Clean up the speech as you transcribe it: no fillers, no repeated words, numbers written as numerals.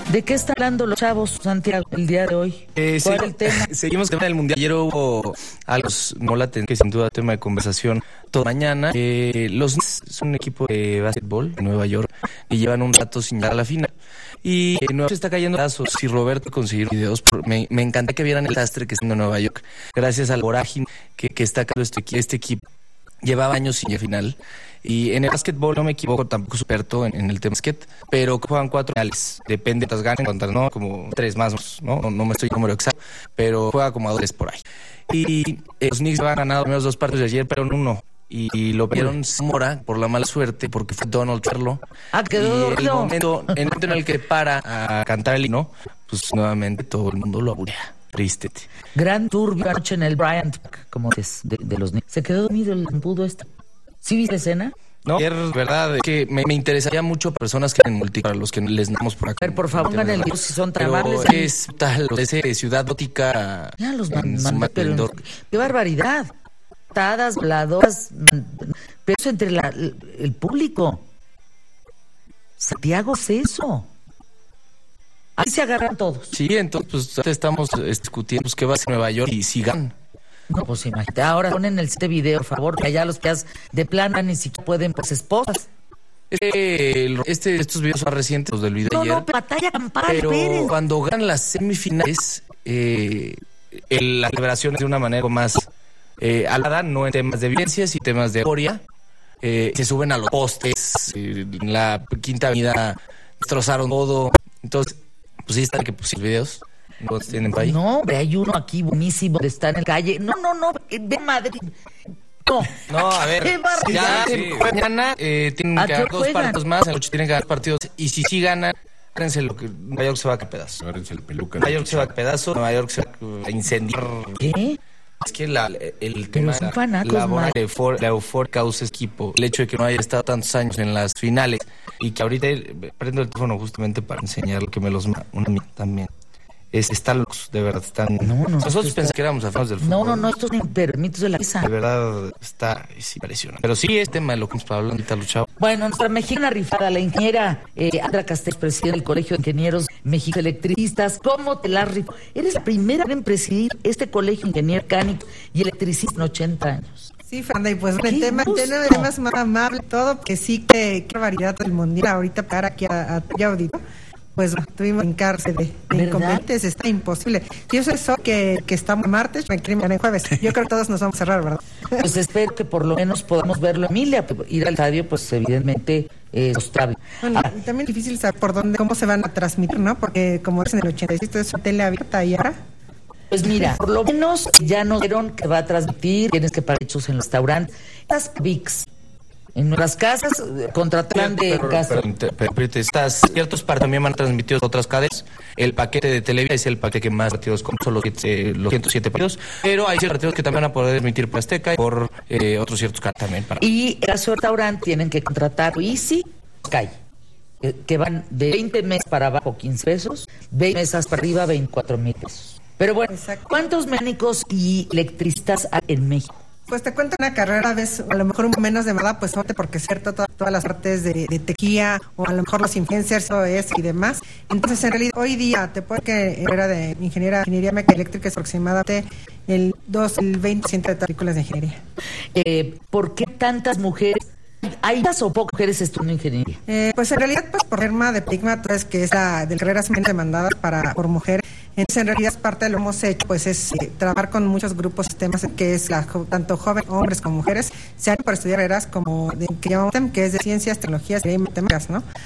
¿De qué están hablando los chavos, Santiago, el día de hoy? ¿Cuál es el tema? Seguimos con el tema del Mundial. Ayer hubo algo que sin duda tema de conversación toda mañana. Los Knicks son un equipo de básquetbol de Nueva York y llevan un rato sin llegar a la final. Y Nueva York está cayendo pedazos. Si Roberto consiguió videos, me encanta que vieran el desastre que está en Nueva York. Gracias al vorágine que está creando este equipo. Llevaba años sin llegar a final. Y en el básquetbol, no me equivoco, tampoco soy experto en el tema básquet, pero juegan 4 finales. Depende de las ganas, contra no, como 3 más, ¿no? No me estoy número exacto, pero juega como a 2 por ahí. Y los Knicks han ganado los primeros 2 partidos de ayer, pero en uno. Y lo vieron Mora por la mala suerte, porque fue Donald Trump. Quedó y el momento en el que para a cantar el himno, pues nuevamente todo el mundo lo aburea. Triste. Gran turbio anoche en el Bryant, como es de los Knicks. Se quedó dormido el embudo esta. ¿Sí viste la escena? No, es verdad, es que me interesaría mucho personas que en multi, para los que les damos por acá. A ver, por favor, pongan el video si son tan amables. Es tal, ese ciudad gótica. Ya los mandé, pero qué barbaridad. Tadas, voladoras, pero eso entre el público. Santiago, es eso. Ahí se agarran todos. Sí, entonces pues estamos discutiendo pues, qué va a hacer Nueva York y si ganan. No, pues imagínate, ahora ponen este video, por favor, que allá los que de plana ni siquiera pueden, pues, esposas. Estos videos son recientes, los del video de ayer. No, batalla campal, pero esperen. Cuando ganan las semifinales, la celebración es de una manera más alada, no en temas de violencias y temas de euforia. Se suben a los postes, en la Quinta Avenida destrozaron todo. Entonces, pues sí están que pusieron videos. ¿No tienen país? No, hombre, hay uno aquí buenísimo de estar en la calle. No, de Madrid. No, a ver. Ya, mañana tienen que ganar 2 partidos más, en la noche tienen que ganar partidos. Y si sí ganan, agárrense lo que Nueva York se va a caer pedazo. Agárrense el peluca. Nueva York se va a caer pedazo, Nueva York se va a incendiar. ¿Qué? Es que el tema la euforia causa equipo. El hecho de que no haya estado tantos años en las finales y que ahorita prendo el teléfono justamente para enseñar lo que me los una también. Están locos, de verdad, están... Nosotros pensamos que éramos aficionados del fútbol. No, estos ni permitos de la mesa. De verdad, es impresionante. Pero sí, es tema de lo que nos hablando ahorita, Luchado. Bueno, nuestra mexicana rifada, la ingeniera Andra Castells, presidenta del Colegio de Ingenieros México Electricistas. ¿Cómo te la rifó? Eres la primera en presidir este colegio de ingeniero mecánico y electricista en 80 años. Sí, Fernanda, y pues el tema es más amable, todo, que sí, qué variedad del mundial ahorita para aquí a tu audito. Pues tuvimos en cárcel de inconvenientes, está imposible. Yo sé eso que estamos en martes, me quieren en jueves. Yo creo que todos nos vamos a cerrar, ¿verdad? Pues espero que por lo menos podamos verlo, Emilia. Ir al estadio, pues evidentemente es estable. Bueno, y también es difícil saber por dónde, cómo se van a transmitir, ¿no? Porque como es en el 86, todo es tele abierta y ahora. Pues mira, por lo menos ya nos dieron que va a transmitir, tienes que pagar hechos en el restaurante. Las VIX. En nuestras casas contratan de gasto. Pero ciertos partidos también van transmitidos otras cadenas. El paquete de Televisa es el paquete que más partidos con son los 107 partidos. Pero hay ciertos partidos que también van a poder transmitir por Azteca y por otros ciertos canales también. Y en caso de restaurante tienen que contratar Easy Sky, que van de 20 meses para abajo 15 pesos, 20 meses para arriba 24,000 pesos. Pero bueno, ¿cuántos mecánicos y electricistas hay en México? Pues te cuento una carrera, ves, a lo mejor un menos de verdad, pues porque es cierto, todas las artes de tecnología, o a lo mejor los influencers, todo eso y demás. Entonces, en realidad, hoy día, te puedo que era de ingeniería mecánica eléctrica es aproximadamente el 20% de todas las películas de ingeniería. ¿Por qué tantas mujeres? ¿Hay más o pocas mujeres estudiando ingeniería? Pues en realidad, pues por forma de Pigma, pues que es la de carreras menos demandadas por mujeres. Entonces, en realidad, parte de lo que hemos hecho, pues es trabajar con muchos grupos, sistemas, que es tanto jóvenes, hombres como mujeres, se han por estudiar carreras como que llamamos que es de ciencias, tecnologías y matemáticas, ¿no?